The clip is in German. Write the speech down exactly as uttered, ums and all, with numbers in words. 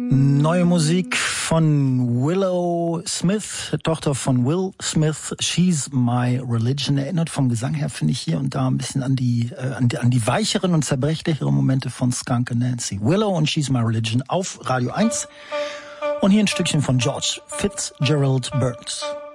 Neue Musik von Willow Smith, Tochter von Will Smith, She's My Religion. Erinnert vom Gesang her, finde ich, hier und da ein bisschen an die, äh, an die, an die weicheren und zerbrechlicheren Momente von Skunk and Nancy. Willow und She's My Religion auf Radio eins. Und hier ein Stückchen von George Fitzgerald Burns.